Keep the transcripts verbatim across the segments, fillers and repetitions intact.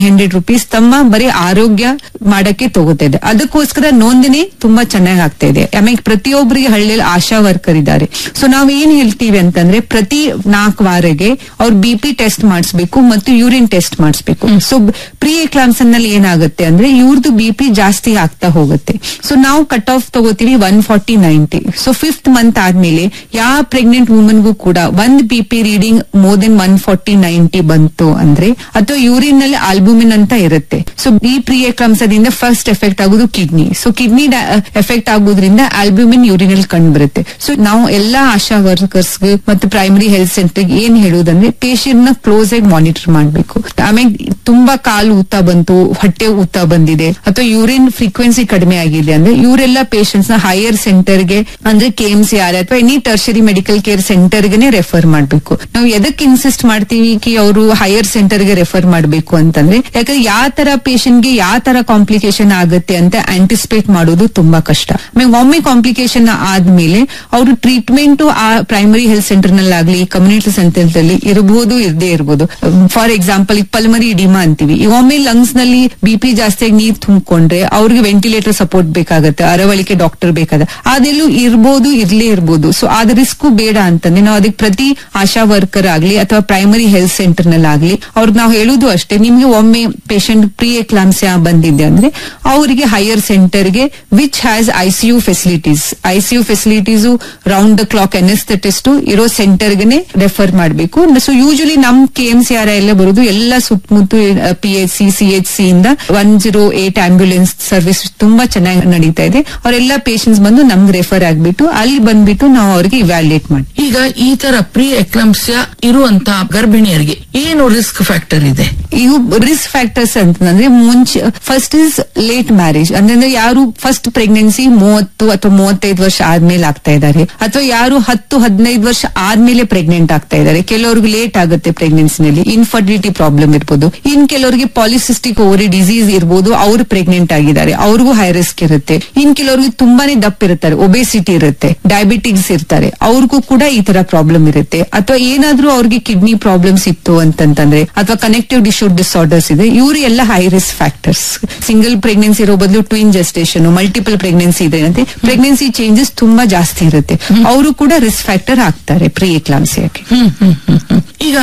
Hundred rupees ತಮ್ಮ ಬರೀ ಆರೋಗ್ಯ ಮಾಡಕ್ಕೆ ತಗೋತಾ ಇದೆ. ಅದಕ್ಕೋಸ್ಕರ ನೋಂದಣಿ ತುಂಬಾ ಚೆನ್ನಾಗಿ ಆಗ್ತಾ ಇದೆ. ಆಮೇಲೆ ಪ್ರತಿಯೊಬ್ಬರಿಗೆ ಹಳ್ಳಿಯಲ್ಲಿ ಆಶಾ ವರ್ಕರ್ ಇದ್ದಾರೆ. ಸೊ ನಾವ್ ಏನ್ ಹೇಳ್ತೀವಿ ಅಂತಂದ್ರೆ ಪ್ರತಿ ನಾಲ್ಕು ವಾರಗೆ ಅವ್ರು ಬಿ ಪಿ ಟೆಸ್ಟ್ ಮಾಡಿಸ್ಬೇಕು ಮತ್ತು ಯೂರಿನ್ ಟೆಸ್ಟ್ ಮಾಡಿಸ್ಬೇಕು. ಸೊ ಪ್ರೀ ಎಕ್ಲಾಮ್ಸನ್ ನಲ್ಲಿ ಏನಾಗುತ್ತೆ ಅಂದ್ರೆ ಇವ್ರದ್ದು ಬಿ ಪಿ ಜಾಸ್ತಿ ಆಗ್ತಾ ಹೋಗುತ್ತೆ. ಸೊ ನಾವು ಕಟ್ ಆಫ್ ತಗೋತೀವಿ one forty ninety. So fifth month ಆದ್ಮೇಲೆ ಯಾವ ಪ್ರೆಗ್ನೆಂಟ್ ವುಮನ್ಗೂ ಕೂಡ ಒಂದ್ B P reading more than one forty ninety ಬಂತು ಅಂದ್ರೆ ಅಥವಾ ಯೂರಿನ್ ನಲ್ಲಿ ಆಲ್ಬುಮಿನ್ ಅಂತ ಇರುತ್ತೆ. ಸೊ ಈ ಪ್ರೀ ಎಕ್ಲಾಮ್ಸದಿಂದ ಫಸ್ಟ್ ಎಫೆಕ್ಟ್ ಆಗೋದು ಕಿಡ್ನಿ. ಸೊ ಕಿಡ್ನಿ ಎಫೆಕ್ಟ್ ಆಗೋದ್ರಿಂದ ಆಲ್ಬ್ಯೂಮಿನ್ ಯೂರಿನ್ ಅಲ್ಲಿ ಕಂಡು ಬರುತ್ತೆ. ಸೊ ನಾವು ಎಲ್ಲಾ ಆಶಾ ವರ್ಕರ್ಸ್ ಮತ್ತು ಪ್ರೈಮರಿ ಹೆಲ್ತ್ ಸೆಂಟರ್ ಏನ್ ಹೇಳುವುದಂದ್ರೆ ಪೇಷಂಟ್ ನ ಕ್ಲೋಸ್ ಆಗಿ ಮಾನಿಟರ್ ಮಾಡಬೇಕು. ಆಮೇಲೆ ತುಂಬಾ ಕಾಲು ಊತ ಬಂತು, ಹೊಟ್ಟೆ ಊತ ಬಂದಿದೆ ಅಥವಾ ಯೂರಿನ್ ಫ್ರೀಕ್ವೆನ್ಸಿ ಕಡಿಮೆ ಆಗಿದೆ ಅಂದ್ರೆ ಇವರೆಲ್ಲ ಪೇಷಂಟ್ಸ್ ನ ಹೈಯರ್ ಸೆಂಟರ್ ಗೆ ಅಂದ್ರೆ ಕೆಎಂಸಿ ಆರ್ ಅಥವಾ any tertiary medical care centre ಗೆ ರೆಫರ್ ಮಾಡಬೇಕು. ನಾವು ಎದಕ್ಕೆ ಇನ್ಸಿಸ್ಟ್ ಮಾಡ್ತೀವಿ ಕಿ ಅವರು ಹೈಯರ್ ಸೆಂಟರ್ ಗೆ ರೆಫರ್ ಮಾಡಬೇಕು ಅಂತಂದ್ರೆ ಯಾಕಂದ್ರೆ ಯಾವ ತರ ಪೇಷಂಟ್ ಗೆ ಯಾವ ತರ ಕಾಂಪ್ಲಿಕೇಶನ್ ಆಗುತ್ತೆ ಅಂತ ಆಂಟಿಸಿಪೇಟ್ ಮಾಡೋದು ತುಂಬಾ ಕಷ್ಟ. ಆಮೇಲೆ ಒಮ್ಮೆ ಕಾಂಪ್ಲಿಕೇಶನ್ ಆದ್ಮೇಲೆ ಅವರು ಟ್ರೀಟ್ಮೆಂಟ್ ಆ primary health centre ನಲ್ಲಾಗ್ಲಿ community centre ನಲ್ಲಿ ಇರಬಹುದು ಇರದೇ ಇರಬಹುದು. ಫಾರ್ ಎಕ್ಸಾಂಪಲ್ ಈಗ ಪಲ್ಮರಿ ಇಡಿಮಾ ಅಂತೀವಿ. ಈಗ ಒಮ್ಮೆ ಲಂಗ್ಸ್ ನಲ್ಲಿ ಬಿಪಿ ಜಾಸ್ತಿಯಾಗಿ ನೀರ್ ತುಂಬಿಕೊಂಡ್ರೆ ಅವ್ರಿಗೆ ವೆಂಟಿಲೇಟರ್ ಸಪೋರ್ಟ್ ಬೇಕಾಗತ್ತೆ, ಅರವಳಿಕೆ ಡಾಕ್ಟರ್ ಬೇಕಾದ ಅದೆಲ್ಲೂ ಇರ್ಬೋದು ಇರ್ಲೇ ಇರ್ಬೋದು. ಸೊ ಆದ ರಿಸ್ಕ್ ಬೇಡ ಅಂತಂದ್ರೆ ನಾವು ಅದಕ್ಕೆ ಪ್ರತಿ ಆಶಾ ವರ್ಕರ್ ಆಗ್ಲಿ ಅಥವಾ ಪ್ರೈಮರಿ ಹೆಲ್ತ್ ಸೆಂಟರ್ ನಲ್ಲಾಗ್ಲಿ ಅವ್ರಿಗೆ ನಾವು ಹೇಳುದು ಅಷ್ಟೇ, ನಿಮ್ಗೆ ಒಮ್ಮೆ ಪೇಷಂಟ್ ಪ್ರೀ ಎಕ್ಲಾಮ್ಸಿಯಾ ಬಂದಿದೆ ಅಂದ್ರೆ ಅವರಿಗೆ ಹೈಯರ್ ಸೆಂಟರ್ ಗೆ which has ICU facilities ICU facilities round the clock ಎನೆಸ್ಥೆಟಿಸ್ಟ್ ಇರೋ ಸೆಂಟರ್ ಗೆ ರೆಫರ್ ಮಾಡಬೇಕು. ಸೊ ಯೂಶಲಿ ನಮ್ ಕೆಎಂಸಿಆರ್ ಎಲ್ಲ ಬರುದು ಎಲ್ಲ ಸುತ್ತಮುತ್ತ P H C C H C ಇಂದ one zero eight ambulance service ತುಂಬಾ ಚೆನ್ನಾಗಿ ನಡೀತಾ ಇದೆ. ಅವರೆಲ್ಲ ಪೇಷಂಟ್ಸ್ ಬಂದು ನಮ್ಗೆ ರೆಫರ್ ಆಗ್ಬಿಟ್ಟು ಅಲ್ಲಿ ಬಂದ್ಬಿಟ್ಟು ನಾವು ಅವ್ರಿಗೆ ಇವ್ಯಾಲ್ಯೂಯೇಟ್ ಮಾಡಿ. ಈಗ ಈ ತರ ಪ್ರೀ ಎಕ್ಲಾಮ್ಸಿಯಾ ಇರುವಂತ ಗರ್ಭಿಣಿಯರಿಗೆ ಏನು ರಿಸ್ಕ್ ಫ್ಯಾಕ್ಟರ್ ಇದೆ? ಇವು ರಿಸ್ಕ್ ಫ್ಯಾಕ್ಟರ್ಸ್ ಅಂತಂದ್ರೆ ಮುಂಚೆ ಫಸ್ಟ್ ಇಸ್ ಲೇಟ್ ಮ್ಯಾರೇಜ್ ಅಂದ್ರೆ ಯಾರು ಫಸ್ಟ್ ಪ್ರೆಗ್ನೆನ್ಸಿ ಮೂವತ್ತು ಅಥವಾ ಮೂವತ್ತೈದು ವರ್ಷ ಆದ್ಮೇಲೆ ಆಗ್ತಾ ಇದ್ದಾರೆ ಅಥವಾ ಯಾರು ಹತ್ತು ಹದಿನೈದು ವರ್ಷ ಆದ್ಮೇಲೆ ಪ್ರೆಗ್ನೆಂಟ್ ಆಗ್ತಾ ಇದ್ದಾರೆ. ಕೆಲವರಿಗೆ ಲೇಟ್ ಆಗುತ್ತೆ ಪ್ರೆಗ್ನೆನ್ಸಿನಲ್ಲಿ, ಇನ್ಫರ್ಟಿಲಿಟಿ ಪ್ರಾಬ್ಲಮ್ ಇರ್ಬೋದು. ಇನ್ ಕೆಲವರಿಗೆ ಪಾಲಿಸಿಸ್ಟಿಕ್ ಓವರಿ ಡಿಸೀಸ್ ಇರ್ಬೋದು, ಅವರು ಪ್ರೆಗ್ನೆಂಟ್ ಆಗಿದ್ದಾರೆ, ಅವ್ರಿಗೂ ಹೈ ರಿಸ್ಕ್ ಇರುತ್ತೆ. ಇನ್ ಕೆಲವರಿಗೆ ತುಂಬಾನೇ ದಪ್ಪ ಇರ್ತಾರೆ, ಒಬೆಸಿಟಿ ಇರುತ್ತೆ, ಡಯಾಬಿಟಿಕ್ಸ್ ಇರ್ತಾರೆ, ಅವ್ರಿಗೂ ಕೂಡ ಈ ತರ ಪ್ರಾಬ್ಲಮ್ ಇರುತ್ತೆ. ಅಥವಾ ಏನಾದ್ರೂ ಅವ್ರಿಗೆ ಕಿಡ್ನಿ ಪ್ರಾಬ್ಲಮ್ಸ್ ಇತ್ತು ಅಂತಂತಂದ್ರೆ ಅಥವಾ ಕನೆಕ್ಟಿವ್ ಟಿಶ್ಯೂ ಡಿಸಾರ್ಡರ್ಸ್ ಇದೆ, ಇವರು ಎಲ್ಲ high risk factors. Single pregnancy ಇರೋ ಬದಲು ಟ್ವಿನ್ ಜೆಸ್ಟೇಷನ್, ಮಲ್ಟಿಪಲ್ ಪ್ರೆಗ್ನೆನ್ಸಿ ಇದೆ ಅಂತೆ ಪ್ರೆಗ್ನೆನ್ಸಿ ಚೇಂಜಸ್ ತುಂಬಾ ಜಾಸ್ತಿ ಇರುತ್ತೆ, ಅವರು ಕೂಡ ರಿಸ್ಕ್ ಫ್ಯಾಕ್ಟರ್ ಆಗ್ತಾರೆ ಪ್ರೀ ಎಕ್ಲಾಮ್ಸಿಯಾಗೆ. ಈಗ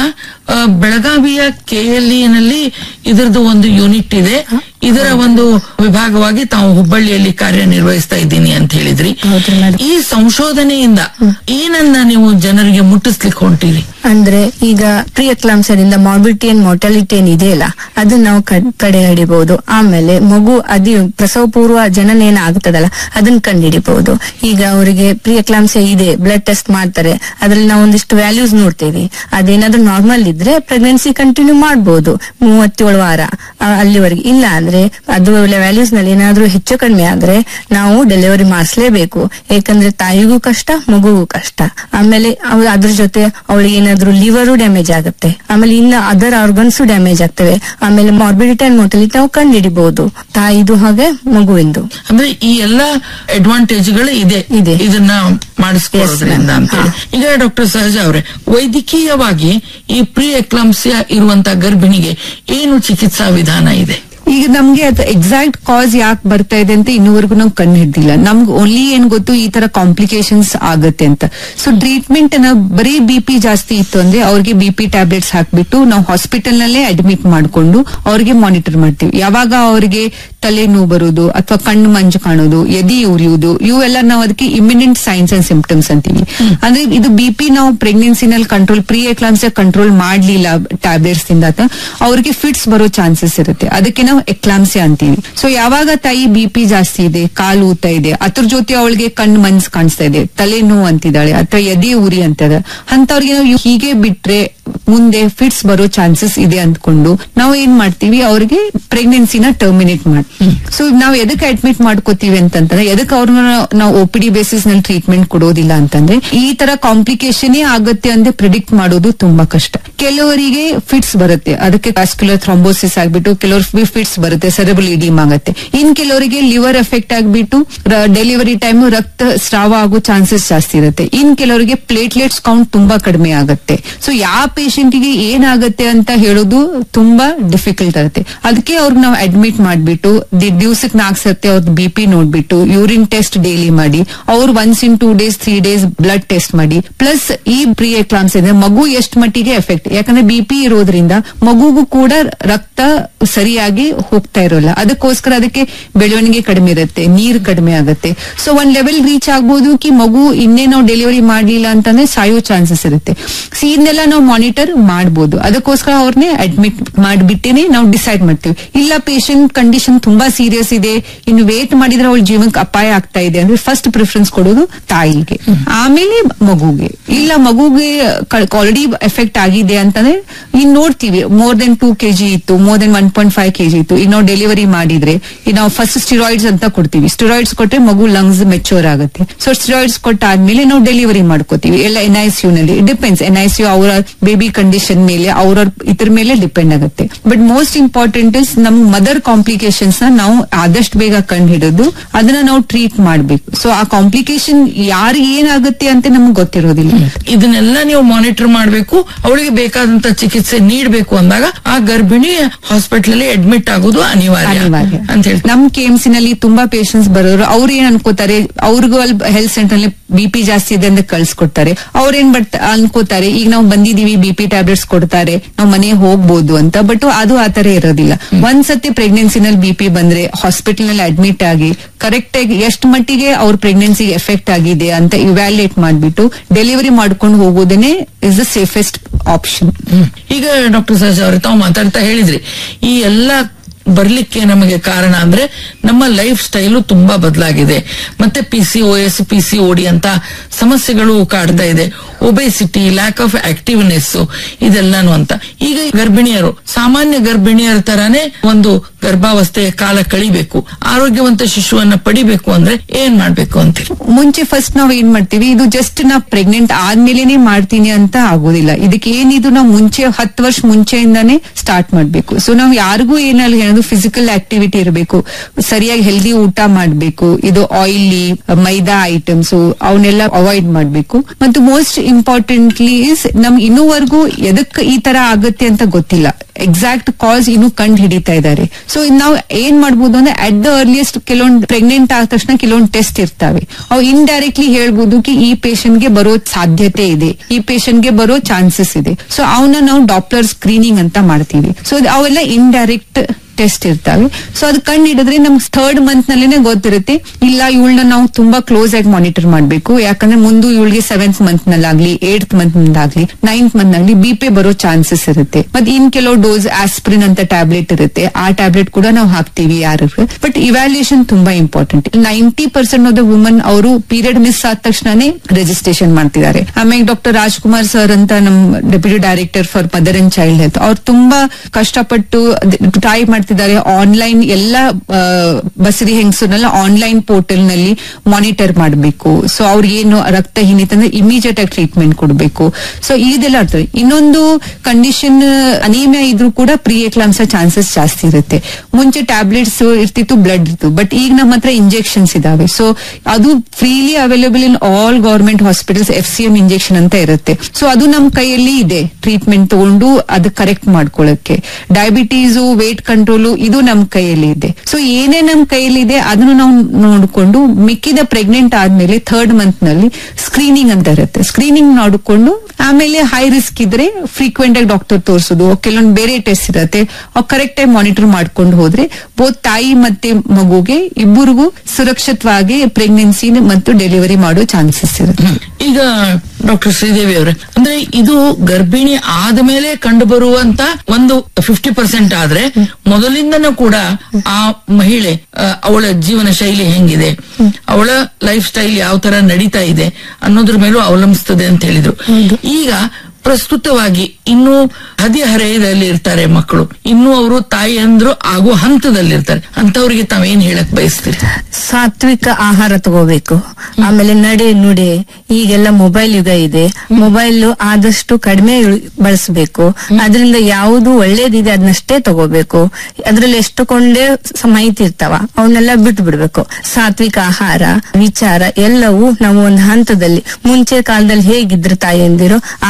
ಬೆಳಗಾವಿಯ ಕೆಎಲ್ಇ ನಲ್ಲಿ ಇದರದ್ದು ಒಂದು ಯೂನಿಟ್ ಇದೆ. ಇದರ ಒಂದು ವಿಭಾಗವಾಗಿ ತಾವು ಹುಬ್ಬಳ್ಳಿಯಲ್ಲಿ ಕಾರ್ಯನಿರ್ವಹಿಸ್ತಾ ಇದ್ದೀನಿ ಅಂತ ಹೇಳಿದ್ರಿ. ಈ ಸಂಶೋಧನೆಯಿಂದ ಏನನ್ನ ನೀವು ಜನರಿಗೆ ಮುಟ್ಟಿಸ್ಲಿಕ್ಕೆ ಹೊಂಟಿರಿ? ಅಂದ್ರೆ ಈಗ ಪ್ರೀ ಎಕ್ಲಾಮ್ಸಿಯಾದಿಂದ ಮಾರ್ಬಿಲಿಟಿ ಅಂಡ್ ಮಾರ್ಟಾಲಿಟಿ ಏನ್ ಇದೆಯಲ್ಲ ಅದನ್ನ ನಾವು ಕಡೆ ಹಿಡಿಬಹುದು. ಆಮೇಲೆ ಮಗು ಅದಿ ಪ್ರಸವ ಪೂರ್ವ ಜನನ ಏನ್ ಆಗ್ತದಲ್ಲ ಅದನ್ನ ಕಂಡುಹಿಡಿಬಹುದು. ಈಗ ಅವರಿಗೆ ಪ್ರೀ ಎಕ್ಲಾಮ್ಸಿಯಾ ಇದೆ, ಬ್ಲಡ್ ಟೆಸ್ಟ್ ಮಾಡ್ತಾರೆ, ಅದ್ರಲ್ಲಿ ನಾವು ಒಂದಿಷ್ಟು ವ್ಯಾಲ್ಯೂಸ್ ನೋಡ್ತೇವೆ. ಅದೇನಾದ್ರೂ ನಾರ್ಮಲ್ ಇದ್ರೆ ಪ್ರೆಗ್ನೆನ್ಸಿ ಕಂಟಿನ್ಯೂ ಮಾಡಬಹುದು ಮೂವತ್ತೇಳು ವಾರ ಅಲ್ಲಿವರೆಗೆ. ಇಲ್ಲ ಅಂದ್ರೆ ಅದು ವ್ಯಾಲ್ಯೂಸ್ ನಲ್ಲಿ ಏನಾದ್ರೂ ಹೆಚ್ಚು ಕಡಿಮೆ ಆದ್ರೆ ನಾವು ಡೆಲಿವರಿ ಮಾಡಿಸ್ಲೇಬೇಕು. ಯಾಕಂದ್ರೆ ತಾಯಿಗೂ ಕಷ್ಟ, ಮಗುಗೂ ಕಷ್ಟ. ಆಮೇಲೆ ಅದ್ರ ಜೊತೆ ಅವಳಿಗೆ ಏನಾದ್ರೂ ಲಿವರು ಡ್ಯಾಮೇಜ್ ಆಗುತ್ತೆ, ಆಮೇಲೆ ಇನ್ನ ಅದರ್ ಆರ್ಗನ್ಸ್ ಡ್ಯಾಮೇಜ್ ಆಗ್ತವೆ. ಆಮೇಲೆ ಮಾರ್ಬಿಡಿಟಿ ಅಂಡ್ ಮಾರ್ಟಾಲಿಟಿ ನಾವು ಕಂಡುಹಿಡಿಬಹುದು, ತಾಯಿದು ಹಾಗೆ ಮಗುವಿಂದು. ಅಂದ್ರೆ ಈ ಎಲ್ಲಾ ಅಡ್ವಾಂಟೇಜ್ಗಳು ಇದೆ ಇದೆ ಇದನ್ನ ಮಾಡಿಸ್ಕೊಳ್ಳೋದ್ರಿಂದ ಅಂತ ಹೇಳಿ. ಈಗ ಡಾಕ್ಟರ್ ಸಹಜಾ ಅವರೇ, ವೈದ್ಯಕೀಯವಾಗಿ ಈ ಪ್ರೀ ಎಕ್ಲಾಮ್ಸಿಯಾ ಇರುವಂತ ಗರ್ಭಿಣಿಗೆ ಏನು ಚಿಕಿತ್ಸಾ ವಿಧಾನ ಇದೆ? ಈಗ ನಮ್ಗೆ ಅದು ಎಕ್ಸಾಕ್ಟ್ ಕಾಸ್ ಯಾಕೆ ಬರ್ತಾ ಇದೆ ಅಂತ ಇನ್ನೂವರೆಗೂ ನಾವು ಕಂಡು ಹಿಡಿದಿಲ್ಲ. ನಮ್ಗೆ ಓನ್ಲಿ ಏನ್ ಗೊತ್ತು ಈ ತರ ಕಾಂಪ್ಲಿಕೇಶನ್ಸ್ ಆಗುತ್ತೆ ಅಂತ. ಸೊ ಟ್ರೀಟ್ಮೆಂಟ್ ನ ಬರೀ ಬಿಪಿ ಜಾಸ್ತಿ ಇತ್ತು ಅಂದ್ರೆ ಅವ್ರಿಗೆ ಬಿಪಿ ಟ್ಯಾಬ್ಲೆಟ್ಸ್ ಹಾಕ್ಬಿಟ್ಟು ನಾವು ಹಾಸ್ಪಿಟಲ್ ನಲ್ಲೇ ಅಡ್ಮಿಟ್ ಮಾಡ್ಕೊಂಡು ಅವ್ರಿಗೆ ಮಾನಿಟರ್ ಮಾಡ್ತೀವಿ. ಯಾವಾಗ ಅವರಿಗೆ ತಲೆನೋವು ಬರೋದು ಅಥವಾ ಕಣ್ಣು ಮಂಜು ಕಾಣೋದು, ಎದಿ ಉರಿಯುವುದು, ಇವೆಲ್ಲ ನಾವು ಅದಕ್ಕೆ ಇಮಿನೆಂಟ್ ಸೈನ್ಸ್ ಅಂಡ್ ಸಿಂಪ್ಟಮ್ಸ್ ಅಂತೀವಿ. ಅಂದ್ರೆ ಇದು ಬಿಪಿ ನಾವು ಪ್ರೆಗ್ನೆನ್ಸಿನಲ್ಲಿ ಕಂಟ್ರೋಲ್ ಪ್ರೀ ಎಕ್ಲಾಮ್ಸಿಯಾ ಕಂಟ್ರೋಲ್ ಮಾಡ್ಲಿಲ್ಲ ಟ್ಯಾಬ್ಲೆಟ್ಸ್ ಇಂದ ಅವ್ರಿಗೆ ಫಿಟ್ಸ್ ಬರೋ ಚಾನ್ಸಸ್ ಇರುತ್ತೆ. ಅದಕ್ಕೆ ನಾವು ಎಕ್ಲಾಮ್ಸಿಯಾ ಅಂತೀವಿ. ಸೊ ಯಾವಾಗ ತಾಯಿ ಬಿಪಿ ಜಾಸ್ತಿ ಇದೆ, ಕಾಲು ಊತ ಇದೆ, ಅದ್ರ ಜೊತೆ ಅವಳಿಗೆ ಕಣ್ಣು ಮನ್ಸ್ ಕಾಣಿಸ್ತಾ ಇದೆ, ತಲೆ ನೋವು ಅಂತಿದ್ದಾಳೆ ಅಥವಾ ಎದೆ ಉರಿ ಅಂತದ ಅಂತವ್ರಿಗೆ ನಾವು ಹೀಗೆ ಬಿಟ್ರೆ ಮುಂದೆ ಫಿಟ್ಸ್ ಬರೋ ಚಾನ್ಸಸ್ ಇದೆ ಅಂದ್ಕೊಂಡು ನಾವು ಏನ್ ಮಾಡ್ತೀವಿ, ಅವ್ರಿಗೆ ಪ್ರೆಗ್ನೆನ್ಸಿನ ಟರ್ಮಿನೇಟ್ ಮಾಡ್ತೀವಿ. ಸೊ ನಾವ್ ಎದಕ್ಕೆ ಅಡ್ಮಿಟ್ ಮಾಡ್ಕೋತೀವಿ ಅಂತಂದ್ರೆ ಎದಕ್ಕೆ ಅವ್ರನ್ನ ನಾವು ಓಪಿಡಿ ಬೇಸಿಸ್ ನಲ್ಲಿ ಟ್ರೀಟ್ಮೆಂಟ್ ಕೊಡೋದಿಲ್ಲ ಅಂತಂದ್ರೆ ಈ ತರ ಕಾಂಪ್ಲಿಕೇಶನ್ ಆಗುತ್ತೆ ಅಂದ್ರೆ ಪ್ರಿಡಿಕ್ಟ್ ಮಾಡೋದು ತುಂಬಾ ಕಷ್ಟ. ಕೆಲವರಿಗೆ ಫಿಟ್ಸ್ ಬರುತ್ತೆ, ಅದಕ್ಕೆ ವ್ಯಾಸ್ಕ್ಯುಲರ್ ಥ್ರೋಂಬೋಸಿಸ್ ಆಗ್ಬಿಟ್ಟು ಕೆಲವರು ಫಿಟ್ಸ್ ಬರುತ್ತೆ, ಸೆರೆಬ್ರಲ್ ಇಡಿಮ್ ಆಗುತ್ತೆ. ಇನ್ ಕೆಲವರಿಗೆ ಲಿವರ್ ಎಫೆಕ್ಟ್ ಆಗ್ಬಿಟ್ಟು ಡೆಲಿವರಿ ಟೈಮ್ ರಕ್ತ ಸ್ರಾವ ಆಗೋ ಚಾನ್ಸಸ್ ಜಾಸ್ತಿ ಇರುತ್ತೆ. ಇನ್ ಕೆಲವರಿಗೆ ಪ್ಲೇಟ್ಲೆಟ್ಸ್ ಕೌಂಟ್ ತುಂಬಾ ಕಡಿಮೆ ಆಗುತ್ತೆ. ಸೊ ಯಾವ ಪೇಷಂಟ್ಗೆ ಏನಾಗತ್ತೆ ಅಂತ ಹೇಳೋದು ತುಂಬಾ ಡಿಫಿಕಲ್ಟ್ ಆಗುತ್ತೆ. ಅದಕ್ಕೆ ಅವ್ರಿಗೆ ನಾವು ಅಡ್ಮಿಟ್ ಮಾಡ್ಬಿಟ್ಟು ದಿವ್ಸಕ್ಕೆ ನಾಲ್ಕು ಸರ್ತಿ ಅವ್ರದ್ದು ಬಿ ಪಿ ನೋಡ್ಬಿಟ್ಟು ಯೂರಿನ್ ಟೆಸ್ಟ್ ಡೈಲಿ ಮಾಡಿ, ಅವ್ರು once in two days three days blood test ಮಾಡಿ, ಪ್ಲಸ್ ಈ ಪ್ರೀ ಎಕ್ಲಾಮ್ಸ್ ಇದೆ ಮಗು ಎಷ್ಟು ಮಟ್ಟಿಗೆ ಎಫೆಕ್ಟ್, ಯಾಕಂದ್ರೆ ಬಿ ಪಿ ಇರೋದ್ರಿಂದ ಮಗುಗೂ ಕೂಡ ರಕ್ತ ಸರಿಯಾಗಿ ಹೋಗ್ತಾ ಇರೋಲ್ಲ, ಅದಕ್ಕೋಸ್ಕರ ಅದಕ್ಕೆ ಬೆಳವಣಿಗೆ ಕಡಿಮೆ ಇರುತ್ತೆ, ನೀರು ಕಡಿಮೆ ಆಗುತ್ತೆ. ಸೊ ಒಂದ್ ಲೆವೆಲ್ ರೀಚ್ ಆಗ್ಬೋದು ಕಿ ಮಗು ಇನ್ನೇ ನಾವು ಡೆಲಿವರಿ ಮಾಡ್ಲಿಲ್ಲ ಅಂತಂದ್ರೆ ಸಾಯೋ ಚಾನ್ಸಸ್ ಇರುತ್ತೆ. ಸೊ ಇದನ್ನೆಲ್ಲ ನಾವು ಮಾನಿಟರ್ ಮಾಡಬಹುದು. ಅದಕ್ಕೋಸ್ಕರ ಅವ್ರನ್ನೇ ಅಡ್ಮಿಟ್ ಮಾಡಿಬಿಟ್ಟೇನೆ ನಾವು ಡಿಸೈಡ್ ಮಾಡ್ತೀವಿ. ಇಲ್ಲ ಪೇಷಂಟ್ ಕಂಡೀಷನ್ ತುಂಬಾ ಸೀರಿಯಸ್ ಇದೆ, ಇನ್ನು ವೇಟ್ ಮಾಡಿದ್ರೆ ಅವಳ ಜೀವನಕ್ಕೆ ಅಪಾಯ ಆಗ್ತಾ ಇದೆ ಅಂದ್ರೆ ಫಸ್ಟ್ ಪ್ರಿಫರೆನ್ಸ್ ಕೊಡೋದು ತಾಯಿಗೆ, ಆಮೇಲೆ ಮಗುಗೆ. ಇಲ್ಲ ಮಗುಗೆ ಆಲ್ರೆಡಿ ಎಫೆಕ್ಟ್ ಆಗಿದೆ ಅಂತಂದ್ರೆ ಇನ್ ನೋಡ್ತೀವಿ ಮೋರ್ ದೆನ್ ಟೂ ಕೆಜಿ ಇತ್ತು, more than one point five KG ಇತ್ತು, ಈಗ ನಾವು ಡೆಲಿವರಿ ಮಾಡಿದ್ರೆ ಈಗ ನಾವು ಫಸ್ಟ್ ಸ್ಟಿರಾಯ್ಡ್ಸ್ ಅಂತ ಕೊಡ್ತೀವಿ. ಸ್ಟಿರಾಯ್ಡ್ಸ್ ಕೊಟ್ರೆ ಮಗು ಲಂಗ್ಸ್ ಮೆಚೂರ್ ಆಗುತ್ತೆ. ಸೊ ಸ್ಟಿರಾಯ್ಡ್ಸ್ ಕೊಟ್ಟಾದ್ಮೇಲೆ ನಾವು ಡೆಲಿವರಿ ಮಾಡ್ಕೋತೀವಿ. ಎಲ್ಲ ಎನ್ ಐ ಸಿ ಯು ನಲ್ಲಿ depends, N I C you ಅವರ ಬೇಬಿ ಕಂಡೀಷನ್ ಮೇಲೆ ಅವ್ರ ಇದ್ರ ಮೇಲೆ ಡಿಪೆಂಡ್ ಆಗುತ್ತೆ. ಬಟ್ ಮೋಸ್ಟ್ ಇಂಪಾರ್ಟೆಂಟ್ ಇಸ್ ನಮ್ ಮದರ್ ಕಾಂಪ್ಲಿಕೇಶನ್ಸ್ ನ ನಾವು ಆದಷ್ಟು ಬೇಗ ಕಂಡು ಹಿಡಿದು ಅದನ್ನ ನಾವು ಟ್ರೀಟ್ ಮಾಡ್ಬೇಕು. ಸೊ ಆ ಕಾಂಪ್ಲಿಕೇಶನ್ ಯಾರಿಗೆ ಏನಾಗುತ್ತೆ ಅಂತ ನಮ್ಗೆ ಗೊತ್ತಿರೋದಿಲ್ಲ. ಇದನ್ನೆಲ್ಲ ನೀವು ಮಾನಿಟರ್ ಮಾಡಬೇಕು, ಅವಳಿಗೆ ಬೇಕಾದಂತ ಚಿಕಿತ್ಸೆ ನೀಡಬೇಕು ಅಂದಾಗ ಆ ಗರ್ಭಿಣಿ ಹಾಸ್ಪಿಟಲ್ ಅಲ್ಲಿ ಅಡ್ಮಿಟ್ ಆಗೋದು ಅನಿವಾರ್ಯ ಅಂತ ಹೇಳಿ. ನಮ್ ಕೆಎಂಸಿ ನಲ್ಲಿ ತುಂಬಾ ಪೇಷಂಟ್ಸ್ ಬರೋರು ಅವ್ರು ಏನ್ ಅನ್ಕೋತಾರೆ, ಅವ್ರಿಗೂ ಅಲ್ಲಿ ಹೆಲ್ತ್ ಸೆಂಟರ್ ಅಲ್ಲಿ ಬಿಪಿ ಜಾಸ್ತಿ ಇದೆ ಅಂತ ಕಳ್ಸಿಕೊಡ್ತಾರೆ. ಅವ್ರೇನ್ ಬಟ್ ಅನ್ಕೋತಾರೆ ಈಗ ನಾವು ಬಂದಿದೀವಿ ಬಿಪಿ ಟ್ಯಾಬ್ಲೆಟ್ಸ್ ಕೊಡ್ತಾರೆ ನಾವು ಮನೆ ಹೋಗ್ಬೋದು ಅಂತ. ಬಟ್ ಅದು ಆತರ ಇರೋದಿಲ್ಲ. ಒಂದ್ಸತಿ ಪ್ರೆಗ್ನೆನ್ಸಿನಲ್ಲಿ ಬಿಪಿ ಬಂದ್ರೆ ಹಾಸ್ಪಿಟಲ್ ನಲ್ಲಿ ಅಡ್ಮಿಟ್ ಆಗಿ ಕರೆಕ್ಟ್ ಆಗಿ ಎಷ್ಟು ಮಟ್ಟಿಗೆ ಅವ್ರ ಪ್ರೆಗ್ನೆನ್ಸಿ ಎಫೆಕ್ಟ್ ಆಗಿದೆ ಅಂತ ಇವ್ಯಾಲ್ಯೂಯೇಟ್ ಮಾಡ್ಬಿಟ್ಟು ಡೆಲಿವರಿ ಮಾಡ್ಕೊಂಡು ಹೋಗೋದನ್ನೇ ಇಸ್ ದ ಸೇಫೆಸ್ಟ್ ಆಪ್ಷನ್. ಈಗ ಡಾಕ್ಟರ್ ಸಹಜ ಅವ್ರೆ, ತಾವು ಮಾತಾಡ್ತಾ ಹೇಳಿದ್ರಿ ಈ ಎಲ್ಲ ಬರ್ಲಿಕ್ಕೆ ನಮಗೆ ಕಾರಣ ಅಂದ್ರೆ ನಮ್ಮ ಲೈಫ್ ಸ್ಟೈಲು ತುಂಬಾ ಬದಲಾಗಿದೆ, ಮತ್ತೆ P C O S P C O D ಅಂತ ಸಮಸ್ಯೆಗಳು ಕಾಡ್ತಾ ಇದೆ, ಒಬೆಸಿಟಿ, ಲ್ಯಾಕ್ ಆಫ್ ಆಕ್ಟಿವ್ನೆಸ್ ಇದೆಲ್ಲಾನು ಅಂತ. ಈಗ ಗರ್ಭಿಣಿಯರು ಸಾಮಾನ್ಯ ಗರ್ಭಿಣಿಯರ ತರಾನೇ ಒಂದು ಗರ್ಭಾವಸ್ಥೆಯ ಕಾಲ ಕಳಿಬೇಕು, ಆರೋಗ್ಯವಂತ ಶಿಶುವನ್ನ ಪಡಿಬೇಕು ಅಂದ್ರೆ ಏನ್ ಮಾಡ್ಬೇಕು ಅಂತ ಮುಂಚೆ ಫಸ್ಟ್ ನಾವ್ ಏನ್ ಮಾಡ್ತೀವಿ, ಇದು ಜಸ್ಟ್ ನಾ ಪ್ರೆಗ್ನೆಂಟ್ ಆದ್ಮೇಲೆನೆ ಮಾಡ್ತೀನಿ ಅಂತ ಆಗೋದಿಲ್ಲ. ಇದಕ್ಕೆ ಏನಿದು ನಾವು ಮುಂಚೆ ಹತ್ತು ವರ್ಷ ಮುಂಚೆಯಿಂದಾನೇ ಸ್ಟಾರ್ಟ್ ಮಾಡ್ಬೇಕು. ಸೊ ನಾವ್ ಯಾರಿಗೂ ಏನಲ್ಲ ಹೇಳೋದು, ಫಿಸಿಕಲ್ ಆಕ್ಟಿವಿಟಿ ಇರಬೇಕು, ಸರಿಯಾಗಿ ಹೆಲ್ದಿ ಊಟ ಮಾಡ್ಬೇಕು, ಇದು ಆಯಿಲಿ ಮೈದಾ ಐಟಮ್ಸ್ ಅವನ್ನೆಲ್ಲ ಅವಾಯ್ಡ್ ಮಾಡ್ಬೇಕು. ಮತ್ತು ಮೋಸ್ಟ್ ಇಂಪಾರ್ಟೆಂಟ್ಲಿ ಇಸ್ ನಮ್ ಇನ್ನೂವರೆಗೂ ಎದಕ್ ಈ ತರ ಆಗುತ್ತೆ ಅಂತ ಗೊತ್ತಿಲ್ಲ, ಎಕ್ಸಾಕ್ಟ್ ಕಾಸ್ ಇನ್ನು ಕಂಡು ಹಿಡಿತಾ ಇದ್ದಾರೆ. ಸೊ ನಾವು ಏನ್ ಮಾಡ್ಬೋದು ಅಂದ್ರೆ ಅಟ್ ದ ಅರ್ಲಿಯಸ್ಟ್ ಕೆಲವೊಂದು ಪ್ರೆಗ್ನೆಂಟ್ ಆದ ತಕ್ಷಣ ಕೆಲವೊಂದು ಟೆಸ್ಟ್ ಇರ್ತಾವೆ, ಅವು ಇಂಡೈರೆಕ್ಟ್ಲಿ ಹೇಳ್ಬೋದು ಕಿ ಈ ಪೇಷಂಟ್ ಗೆ ಬರೋ ಸಾಧ್ಯತೆ ಇದೆ, ಈ ಪೇಷಂಟ್ ಗೆ ಬರೋ ಚಾನ್ಸಸ್ ಇದೆ. ಸೊ ಅವನ್ನ ನಾವು ಡಾಪ್ಲರ್ ಸ್ಕ್ರೀನಿಂಗ್ ಅಂತ ಮಾಡ್ತೀವಿ. ಸೊ ಅವೆಲ್ಲ ಇಂಡೈರೆಕ್ಟ್ ಟೆಸ್ಟ್ ಇರ್ತಾವೆ. ಸೊ ಅದು ಕಂಡು ಹಿಡಿದ್ರೆ ನಮ್ಗೆ ಥರ್ಡ್ ಮಂತ್ ನಲ್ಲಿನೇ ಗೊತ್ತಿರುತ್ತೆ, ಇಲ್ಲ ಇವಳನ್ನ ನಾವು ತುಂಬಾ ಕ್ಲೋಸ್ ಆಗಿ ಮಾನಿಟರ್ ಮಾಡ್ಬೇಕು, ಯಾಕಂದ್ರೆ ಮುಂದೆ ಇವಳಿಗೆ seventh month ನಲ್ಲಾಗ್ಲಿ eight month ನಲ್ಲಾಗ್ಲಿ ninth month ನಲ್ಲಿ ಬಿಪಿ ಬರೋ ಚಾನ್ಸಸ್ ಇರುತ್ತೆ. ಮತ್ತೆ ಇನ್ ಕೆಲವು ಡೋಸ್ ಆಸ್ಪ್ರಿನ್ ಅಂತ ಟ್ಯಾಬ್ಲೆಟ್ ಇರುತ್ತೆ, ಆ ಟ್ಯಾಬ್ಲೆಟ್ ಕೂಡ ನಾವು ಹಾಕ್ತಿವಿ ಯಾರಿಗೆ. ಬಟ್ ಇವ್ಯಾಲ್ಯೂಯೇಷನ್ ತುಂಬಾ important. Ninety percent of the woman ಅವರು ಪೀರಿಯಡ್ ಮಿಸ್ ಆದ ತಕ್ಷಣನೇ ರಿಜಿಸ್ಟ್ರೇಷನ್ ಮಾಡ್ತಿದ್ದಾರೆ. ಆಮೇಲೆ ಡಾಕ್ಟರ್ ರಾಜ್ಕುಮಾರ್ ಸರ್ ಅಂತ ನಮ್ deputy director for mother and child health, ಅವ್ರು ತುಂಬಾ ಕಷ್ಟಪಟ್ಟು ಟ್ರೈ ಮಾಡ್ತಿದ್ದಾರೆ. ಆನ್ಲೈನ್ ಎಲ್ಲ ಬಸರಿ ಹೆಂಗಸರನ್ನೆಲ್ಲ ಆನ್ಲೈನ್ ಪೋರ್ಟಲ್ ನಲ್ಲಿ ಮಾನಿಟರ್ ಮಾಡಬೇಕು. ಸೊ ಅವ್ರಿಗೆ ಏನು ರಕ್ತಹೀನತೆ ಅಂದ್ರೆ ಇಮಿಡಿಯೇಟ್ ಆಗಿ ಟ್ರೀಟ್ಮೆಂಟ್ ಕೊಡಬೇಕು. ಸೊ ಇದೆಲ್ಲ ಆಗ್ತದೆ. ಇನ್ನೊಂದು ಕಂಡೀಷನ್ ಅನೀಮಿಯಾ ಇದ್ರೂ ಕೂಡ ಪ್ರೀ ಎಕ್ಲಾಮ್ಸ್ ಚಾನ್ಸಸ್ ಜಾಸ್ತಿ ಇರುತ್ತೆ. ಮುಂಚೆ ಟ್ಯಾಬ್ಲೆಟ್ಸ್ ಇರ್ತಿತ್ತು, ಬ್ಲಡ್ ಇತ್ತು, ಬಟ್ ಈಗ ನಮ್ಮ ಹತ್ರ ಇಂಜೆಕ್ಷನ್ಸ್ ಇದಾವೆ. ಸೊ ಅದು freely available in all government hospitals, F C M injection ಅಂತ ಇರುತ್ತೆ. ಸೊ ಅದು ನಮ್ಮ ಕೈಯಲ್ಲಿ ಇದೆ, ಟ್ರೀಟ್ಮೆಂಟ್ ತಗೊಂಡು ಅದು ಕರೆಕ್ಟ್ ಮಾಡ್ಕೊಳ್ಳಕ್ಕೆ. ಡಯಾಬಿಟೀಸು, ವೇಟ್ ಕಂಟ್ರೋಲ್ ಇದು ನಮ್ ಕೈಯಲ್ಲಿ ಇದೆ. ಸೊ ಏನೇ ನಮ್ ಕೈಯಲ್ಲಿ ಇದೆ ಅದನ್ನು ನಾವು ನೋಡಿಕೊಂಡು ಮಿಕ್ಕಿದ ಪ್ರೆಗ್ನೆಂಟ್ ಆದ್ಮೇಲೆ ಥರ್ಡ್ ಮಂತ್ ನಲ್ಲಿ ಸ್ಕ್ರೀನಿಂಗ್ ಅಂತ ಇರುತ್ತೆ. ಸ್ಕ್ರೀನಿಂಗ್ ನೋಡಿಕೊಂಡು ಆಮೇಲೆ ಹೈ ರಿಸ್ಕ್ ಇದ್ರೆ ಫ್ರೀಕ್ವೆಂಟ್ ಆಗಿ ಡಾಕ್ಟರ್ ತೋರಿಸೋದು, ಕೆಲವೊಂದು ಬೇರೆ ಟೆಸ್ಟ್ ಇರುತ್ತೆ, ಅವ್ ಕರೆಕ್ಟ್ ಆಗಿ ಮಾನಿಟರ್ ಮಾಡ್ಕೊಂಡು ಹೋದ್ರೆ ಬೋತ್ ತಾಯಿ ಮತ್ತೆ ಮಗುಗೆ ಇಬ್ಬರಿಗೂ ಸುರಕ್ಷಿತವಾಗಿ ಪ್ರೆಗ್ನೆನ್ಸಿ ಮತ್ತು ಡೆಲಿವರಿ ಮಾಡೋ ಚಾನ್ಸಸ್ ಇರುತ್ತೆ. ಈಗ ಡಾಕ್ಟರ್ ಶ್ರೀದೇವಿ ಅವರೇ, ಅಂದ್ರೆ ಇದು ಗರ್ಭಿಣಿ ಆದ ಮೇಲೆ ಕಂಡು ಬರುವಂತ ಒಂದು ಫಿಫ್ಟಿ ಪರ್ಸೆಂಟ್ ಆದ್ರೆ ಮೊದಲಿಂದನೂ ಕೂಡ ಆ ಮಹಿಳೆ ಅವಳ ಜೀವನ ಶೈಲಿ ಹೆಂಗಿದೆ, ಅವಳ ಲೈಫ್ ಸ್ಟೈಲ್ ಯಾವ ತರ ನಡೀತಾ ಇದೆ ಅನ್ನೋದ್ರ ಮೇಲೂ ಅವಲಂಬಿಸ್ತದೆ ಅಂತ ಹೇಳಿದ್ರು. ಈಗ ಪ್ರಸ್ತುತವಾಗಿ ಇನ್ನೂ ಹದಿಹರೆಯದಲ್ಲಿ ಇರ್ತಾರೆ ಮಕ್ಕಳು, ಇನ್ನೂ ಅವರು ತಾಯಿ ಅಂದ್ರು ಆಗೋ ಹಂತದಲ್ಲಿರ್ತಾರೆ, ಅಂತವ್ರಿಗೆ ತಾವೇನ್ ಹೇಳಕ್ ಬಯಸ್ತೀರಿ? ಸಾತ್ವಿಕ ಆಹಾರ ತಗೋಬೇಕು. ಆಮೇಲೆ ನಡೆ ನುಡೆ, ಈಗೆಲ್ಲ ಮೊಬೈಲ್ ಯುಗ ಇದೆ, ಮೊಬೈಲ್ ಆದಷ್ಟು ಕಡಿಮೆ ಬಳಸಬೇಕು. ಅದರಿಂದ ಯಾವುದು ಒಳ್ಳೇದಿದೆ ಅದನ್ನಷ್ಟೇ ತಗೋಬೇಕು. ಅದ್ರಲ್ಲಿ ಎಷ್ಟು ಕೊಂಡೇ ಮಾಹಿತಿ ಇರ್ತಾವ ಅವನ್ನೆಲ್ಲ ಬಿಟ್ಟು ಬಿಡ್ಬೇಕು. ಸಾತ್ವಿಕ ಆಹಾರ, ವಿಚಾರ ಎಲ್ಲವೂ ನಾವು ಒಂದು ಹಂತದಲ್ಲಿ ಮುಂಚೆ ಕಾಲದಲ್ಲಿ ಹೇಗಿದ್ರು ತಾಯಿಯಂದಿರು ಆ ತರ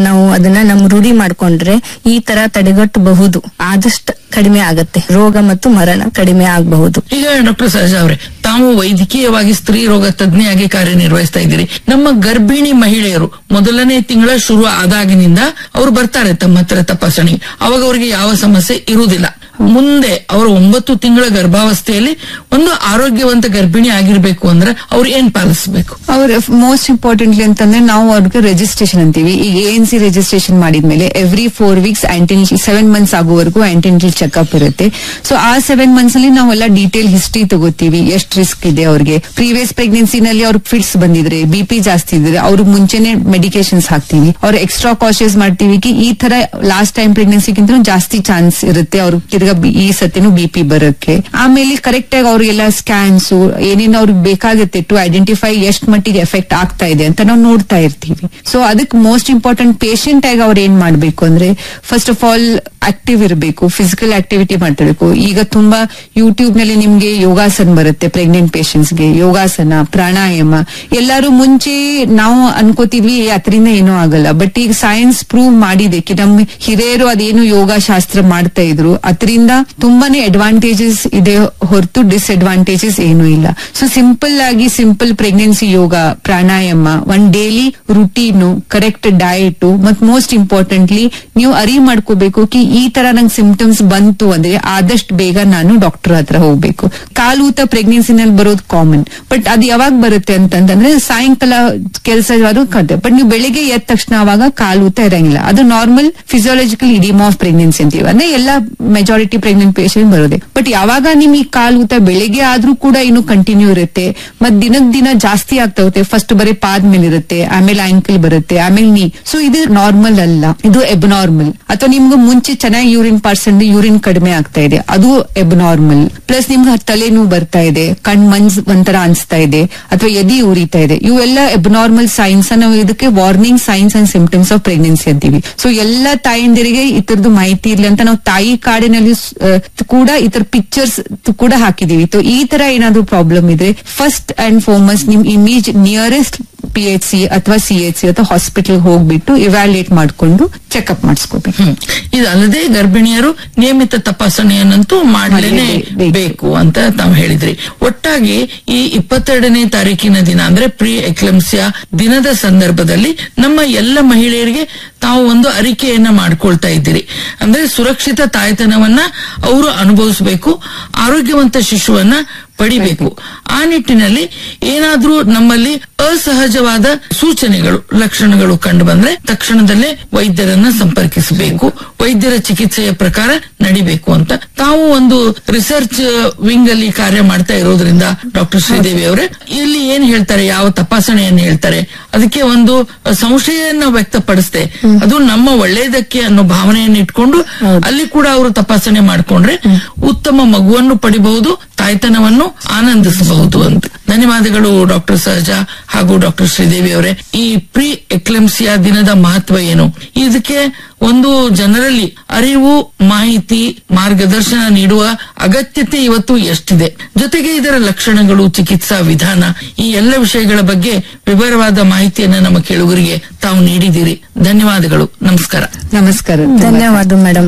ನಾವು ಅದನ್ನ ನಮ್ ರೂಢಿ ಮಾಡ್ಕೊಂಡ್ರೆ ಈ ತರ ತಡೆಗಟ್ಟಬಹುದು, ಆದಷ್ಟು ಕಡಿಮೆ ಆಗತ್ತೆ, ರೋಗ ಮತ್ತು ಮರಣ ಕಡಿಮೆ ಆಗಬಹುದು. ಈಗ ಡಾಕ್ಟರ್ ಸಹಜಾ ಅವರೇ, ತಾವು ವೈದ್ಯಕೀಯವಾಗಿ ಸ್ತ್ರೀ ರೋಗ ತಜ್ಞೆಯಾಗಿ ಕಾರ್ಯನಿರ್ವಹಿಸ್ತಾ ಇದ್ದೀರಿ. ನಮ್ಮ ಗರ್ಭಿಣಿ ಮಹಿಳೆಯರು ಮೊದಲನೇ ತಿಂಗಳ ಶುರು ಆದಾಗಿನಿಂದ ಅವ್ರು ಬರ್ತಾರೆ ತಮ್ಮ ಹತ್ರ ತಪಾಸಣೆ. ಅವಾಗ ಅವರಿಗೆ ಯಾವ ಸಮಸ್ಯೆ ಇರುವುದಿಲ್ಲ. ಮುಂದೆ ಅವರು ಒಂಬತ್ತು ತಿಂಗಳ ಗರ್ಭಾವಸ್ಥೆಯಲ್ಲಿ ಒಂದು ಆರೋಗ್ಯವಂತ ಗರ್ಭಿಣಿ ಆಗಿರ್ಬೇಕು ಅಂದ್ರೆ ಅವ್ರು ಏನ್ ಪಾಲಿಸಬೇಕು? ಅವ್ರ ಮೋಸ್ಟ್ ಇಂಪಾರ್ಟೆಂಟ್ಲಿ ಅಂತಂದ್ರೆ ನಾವು ಅವ್ರಿಗೆ ರಿಜಿಸ್ಟ್ರೇಷನ್ ಅಂತೀವಿ. ಈಗ ಎ ಎನ್ ಸಿ ರಿಜಿಸ್ಟ್ರೇಷನ್ ಮಾಡಿದ್ಮೇಲೆ every four weeks ಆಂಟಿನಿಟಲ್ seven months ಆಗುವವರೆಗೂ ಆಂಟಿನಿಟಲ್ ಚೆಕ್ಅಪ್ ಇರುತ್ತೆ. ಸೊ ಆ ಸೆವೆನ್ ಮಂತ್ಸ್ ಅಲ್ಲಿ ನಾವೆಲ್ಲ ಡೀಟೇಲ್ ಹಿಸ್ಟ್ರಿ ತಗೋತೀವಿ, ಎಷ್ಟು ರಿಸ್ಕ್ ಇದೆ ಅವ್ರಿಗೆ, ಪ್ರೀವಿಯಸ್ ಪ್ರೆಗ್ನೆನ್ಸಿನಲ್ಲಿ ಅವ್ರಿಗೆ ಫಿಟ್ಸ್ ಬಂದಿದ್ರೆ, ಬಿಪಿ ಜಾಸ್ತಿ ಇದ್ರೆ ಅವ್ರಿಗೆ ಮುಂಚೆನೆ ಮೆಡಿಕೇಶನ್ಸ್ ಹಾಕ್ತಿವಿ. ಅವ್ರು ಎಕ್ಸ್ಟ್ರಾ ಕಾಶಿಯಸ್ ಮಾಡ್ತೀವಿ ಕಿ ಈ ತರ ಲಾಸ್ಟ್ ಟೈಮ್ ಪ್ರೆಗ್ನೆನ್ಸಿಗಿಂತ ಜಾಸ್ತಿ ಚಾನ್ಸ್ ಇರುತ್ತೆ ಅವ್ರು ತಿರ್ಗಾ ಈ ಸತಿನೂ ಬಿಪಿ ಬರೋಕೆ. ಆಮೇಲೆ ಕರೆಕ್ಟ್ ಆಗಿ ಅವ್ರಿಗೆಲ್ಲ ಸ್ಕ್ಯಾನ್ಸ್ ಏನೇನು ಅವ್ರಿಗೆ ಬೇಕಾಗುತ್ತೆ ಟು ಐಡೆಂಟಿಫೈ ಎಷ್ಟು ಮಟ್ಟಿಗೆ ಎಫೆಕ್ಟ್ ಆಗ್ತಾ ಇದೆ ಅಂತ ನಾವು ನೋಡ್ತಾ ಇರ್ತೀವಿ. ಸೊ ಅದಕ್ಕೆ ಮೋಸ್ಟ್ ಇಂಪಾರ್ಟೆಂಟ್ ಪೇಷಂಟ್ ಆಗಿ ಅವ್ರು ಏನ್ ಮಾಡ್ಬೇಕು ಅಂದ್ರೆ ಫಸ್ಟ್ ಆಫ್ ಆಲ್ ಆಕ್ಟಿವ್ ಇರಬೇಕು, ಫಿಸಿಕಲ್ ಆಕ್ಟಿವಿಟಿ ಮಾಡ್ತಿರ್ಬೇಕು. ಈಗ ತುಂಬಾ ಯೂಟ್ಯೂಬ್ ನಲ್ಲಿ ನಿಮ್ಗೆ ಯೋಗಾಸನ ಬರುತ್ತೆ ಪ್ರೆಗ್ನೆಂಟ್ ಪೇಷಂಟ್ಸ್ಗೆ, ಯೋಗಾಸನ, ಪ್ರಾಣಾಯಾಮ. ಎಲ್ಲಾರು ಮುಂಚೆ ನಾವು ಅನ್ಕೋತೀವಿ ಅದರಿಂದ ಏನೂ ಆಗಲ್ಲ, ಬಟ್ ಈಗ ಸೈನ್ಸ್ ಪ್ರೂವ್ ಮಾಡಿದೆ ಕಿ ನಮ್ ಹಿರಿಯರು ಅದೇನು ಯೋಗ ಶಾಸ್ತ್ರ ಮಾಡ್ತಾ ಇದ್ರು ಅದರಿಂದ ತುಂಬಾನೇ ಅಡ್ವಾಂಟೇಜಸ್ ಇದೆ ಹೊರತು ಡಿಸ್ಅಡ್ವಾಂಟೇಜಸ್ ಏನೂ ಇಲ್ಲ. ಸೊ ಸಿಂಪಲ್ ಆಗಿ ಸಿಂಪಲ್ ಪ್ರೆಗ್ನೆನ್ಸಿ ಯೋಗ, ಪ್ರಾಣಾಯಾಮ, ಒಂದ್ ಡೈಲಿ ರುಟೀನು, ಕರೆಕ್ಟ್ ಡಯಟ್, ಮತ್ ಮೋಸ್ಟ್ ಇಂಪಾರ್ಟೆಂಟ್ಲಿ ನೀವು ಅರಿವು ಮಾಡ್ಕೋಬೇಕು ಕಿ ಈ ತರ ನಂಗೆ ಸಿಂಪ್ಟಮ್ಸ್ ಬಂತು ಅಂದ್ರೆ ಆದಷ್ಟು ಬೇಗ ನಾನು ಡಾಕ್ಟರ್ ಹತ್ರ ಹೋಗ್ಬೇಕು. ಕಾಲೂತ ಪ್ರೆಗ್ನೆನ್ಸಿನಲ್ಲಿ ಬರೋದು ಕಾಮನ್, ಬಟ್ ಅದು ಯಾವಾಗ ಬರುತ್ತೆ ಅಂತಂದ್ರೆ ಸಾಯಂಕಾಲ ಕೆಲಸ ಕತೆ. ಬಟ್ ನೀವು ಬೆಳಿಗ್ಗೆ ಎದ್ದ ತಕ್ಷಣ ಅವಾಗ ಕಾಲೂತ ಇರಂಗಿಲ್ಲ, ಅದು ನಾರ್ಮಲ್ ಫಿಸಿಯಾಲಜಿಕಲ್ ಇಡಿಮಾ ಆಫ್ ಪ್ರೆಗ್ನೆನ್ಸಿ ಅಂತೀವಿ. ಅಂದ್ರೆ ಎಲ್ಲ ಮೆಜಾರಿಟಿ ಪ್ರೆಗ್ನೆಂಟ್ ಪೇಷಂಟ್ ಬರೋದೆ. ಬಟ್ ಯಾವಾಗ ನಿಮ್ ಈ ಕಾಲೂತ ಬೆಳಿಗ್ಗೆ ಆದ್ರೂ ಕೂಡ ಇನ್ನು ಕಂಟಿನ್ಯೂ ಇರುತ್ತೆ, ಮತ್ ದಿನಕ್ ದಿನ ಜಾಸ್ತಿ ಆಗ್ತಾ ಹೋಗುತ್ತೆ. ಫಸ್ಟ್ ಬರೀ ಪಾದ ಮೇಲೆ ಇರುತ್ತೆ, ಆಮೇಲೆ ಆಂಕಲ್ ಬರುತ್ತೆ, ಆಮೇಲೆ ನೀ. ಸೊ ಇದು ನಾರ್ಮಲ್ ಅಲ್ಲ, ಇದು ಎಬ್ನಾರ್ಮಲ್. ಅಥವಾ ನಿಮ್ಗೆ ಮುಂಚೆ ಚೆನ್ನಾಗಿ ಯೂರಿನ್ ಪರ್ಸೆಂಟ್ ಯೂರಿನ್ ಕಡಿಮೆ ಆಗ್ತಾ ಇದೆ, ಅದು ಎಬ್ನಾರ್ಮಲ್. ಪ್ಲಸ್ ನಿಮ್ಗೆ ತಲೆನೋವು ಬರ್ತಾ ಇದೆ, ಕಣ್ ಮಂಜ್ ಒಂಥರ ಅನ್ಸ್ತಾ ಇದೆ, ಅಥವಾ ಎದಿ ಉರಿತಾ ಇದೆ, ಇವೆಲ್ಲ ಎಬ್ನಾರ್ಮಲ್ ಸೈನ್ಸ್. ನಾವು ಇದಕ್ಕೆ warning science and symptoms of pregnancy ಅಂತೀವಿ. ಸೊ ಎಲ್ಲಾ ತಾಯಂದಿರಿಗೆ ಇತರದ್ದು ಮಾಹಿತಿ ಇರ್ಲಿ ಅಂತ ನಾವು ತಾಯಿ ಕಾರ್ಡಿನಲ್ಲಿ ಕೂಡ ಇತರ ಪಿಕ್ಚರ್ಸ್ ಕೂಡ ಹಾಕಿದೀವಿ. ಈ ತರ ಏನಾದ್ರು ಪ್ರಾಬ್ಲಮ್ ಇದ್ರೆ ಫಸ್ಟ್ ಅಂಡ್ ಫಾರ್ಮಸ್ಟ್ ನಿಮ್ image nearest P H C ಅಥವಾ ಸಿ ಎಚ್ ಸಿ ಅಥವಾ ಹಾಸ್ಪಿಟಲ್ ಹೋಗ್ಬಿಟ್ಟು ಇವ್ಯಾಲ್ಯೂಯೇಟ್ ಮಾಡ್ಕೊಂಡು ಚೆಕ್ಅಪ್ ಮಾಡಿಸ್ಕೋಬೇಕು. ಇದಲ್ಲದೆ ಗರ್ಭಿಣಿಯರು ನಿಯಮಿತ ತಪಾಸಣೆಯನ್ನಂತೂ ಮಾಡಲೇನೆ ಬೇಕು ಅಂತ ತಾವು ಹೇಳಿದ್ರಿ. ಒಟ್ಟಾಗಿ ಈ ಇಪ್ಪತ್ತೆರಡನೇ ತಾರೀಕಿನ ದಿನ ಅಂದ್ರೆ ಪ್ರೀ ಎಕ್ಲಂಸಿಯಾ ದಿನದ ಸಂದರ್ಭದಲ್ಲಿ ನಮ್ಮ ಎಲ್ಲ ಮಹಿಳೆಯರಿಗೆ ತಾವು ಒಂದು ಅರಿಕೆಯನ್ನ ಮಾಡ್ಕೊಳ್ತಾ ಇದ್ದೀರಿ. ಅಂದ್ರೆ ಸುರಕ್ಷಿತ ತಾಯ್ತನವನ್ನ ಅವರು ಅನುಭವಿಸಬೇಕು, ಆರೋಗ್ಯವಂತ ಶಿಶುವನ್ನ ಪಡಿಬೇಕು. ಆ ನಿಟ್ಟಿನಲ್ಲಿ ಏನಾದ್ರೂ ನಮ್ಮಲ್ಲಿ ಅಸಹಜವಾದ ಸೂಚನೆಗಳು, ಲಕ್ಷಣಗಳು ಕಂಡು ಬಂದ್ರೆ ತಕ್ಷಣದಲ್ಲೇ ವೈದ್ಯರನ್ನ ಸಂಪರ್ಕಿಸಬೇಕು, ವೈದ್ಯರ ಚಿಕಿತ್ಸೆಯ ಪ್ರಕಾರ ನಡಿಬೇಕು ಅಂತ ತಾವು ಒಂದು ರಿಸರ್ಚ್ ವಿಂಗ್ ಅಲ್ಲಿ ಕಾರ್ಯ ಮಾಡ್ತಾ ಇರೋದ್ರಿಂದ ಡಾಕ್ಟರ್ ಶ್ರೀದೇವಿ ಅವರೇ, ಇಲ್ಲಿ ಏನ್ ಹೇಳ್ತಾರೆ, ಯಾವ ತಪಾಸಣೆಯನ್ನು ಹೇಳ್ತಾರೆ, ಅದಕ್ಕೆ ಒಂದು ಸಂಶಯವನ್ನ ವ್ಯಕ್ತಪಡಿಸ್ದೆ ಅದು ನಮ್ಮ ಒಳ್ಳೇದಕ್ಕೆ ಅನ್ನೋ ಭಾವನೆಯನ್ನು ಇಟ್ಕೊಂಡು ಅಲ್ಲಿ ಕೂಡ ಅವರು ತಪಾಸಣೆ ಮಾಡ್ಕೊಂಡ್ರೆ ಉತ್ತಮ ಮಗುವನ್ನು ಪಡಿಬಹುದು, ತಾಯ್ತನವನ್ನು ಆನಂದಿಸಬಹುದು ಅಂತ. ಧನ್ಯವಾದಗಳು ಡಾಕ್ಟರ್ ಸಹಜಾ ಹಾಗೂ ಡಾಕ್ಟರ್ ಶ್ರೀದೇವಿ ಅವರೇ. ಈ ಪ್ರೀ ಎಕ್ಲೆಂಸಿಯಾ ದಿನದ ಮಹತ್ವ ಏನು, ಇದಕ್ಕೆ ಒಂದು ಜನರಲ್ಲಿ ಅರಿವು, ಮಾಹಿತಿ, ಮಾರ್ಗದರ್ಶನ ನೀಡುವ ಅಗತ್ಯತೆ ಇವತ್ತು ಎಷ್ಟಿದೆ, ಜೊತೆಗೆ ಇದರ ಲಕ್ಷಣಗಳು, ಚಿಕಿತ್ಸಾ ವಿಧಾನ, ಈ ಎಲ್ಲ ವಿಷಯಗಳ ಬಗ್ಗೆ ವಿವರವಾದ ಮಾಹಿತಿಯನ್ನು ನಮ್ಮ ಕೇಳುಗರಿಗೆ ತಾವು ನೀಡಿದ್ದೀರಿ. ಧನ್ಯವಾದಗಳು. ನಮಸ್ಕಾರ. ನಮಸ್ಕಾರ. ಧನ್ಯವಾದ ಮೇಡಮ್.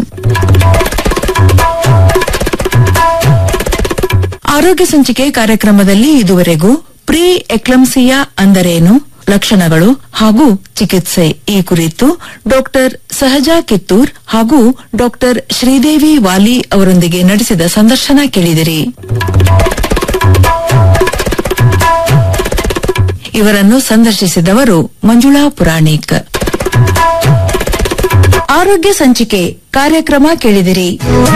ಆರೋಗ್ಯ ಸಂಚಿಕೆ ಕಾರ್ಯಕ್ರಮದಲ್ಲಿ ಇದುವರೆಗೂ ಪ್ರೀ ಎಕ್ಲಂಸಿಯಾ ಅಂದರೇನು, ಲಕ್ಷಣಗಳು ಹಾಗೂ ಚಿಕಿತ್ಸೆ ಈ ಕುರಿತು ಡಾಕ್ಟರ್ ಸಹಜಾ ಕಿತ್ತೂರ್ ಹಾಗೂ ಡಾಕ್ಟರ್ ಶ್ರೀದೇವಿ ವಾಲಿ ಅವರೊಂದಿಗೆ ನಡೆಸಿದ ಸಂದರ್ಶನ ಕೇಳಿದಿರಿ. ಇವರನ್ನು ಸಂದರ್ಶಿಸಿದವರು ಮಂಜುಳಾ ಪುರಾಣಿಕ್. ಆರೋಗ್ಯ ಸಂಚಿಕೆ ಕಾರ್ಯಕ್ರಮ ಕೇಳಿದಿರಿ.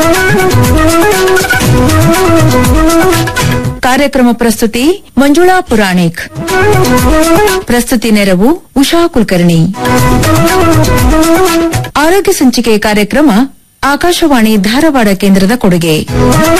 ಕಾರ್ಯಕ್ರಮ ಪ್ರಸ್ತುತಿ ಮಂಜುಳಾ ಪುರಾಣಿಕ್. ಪ್ರಸ್ತುತಿ ನೆರವು ಉಷಾ ಕುಲಕರ್ಣಿ. ಆರೋಗ್ಯ ಸಂಚಿಕೆ ಕಾರ್ಯಕ್ರಮ ಆಕಾಶವಾಣಿ ಧಾರವಾಡ ಕೇಂದ್ರದ ಕೊಡುಗೆ.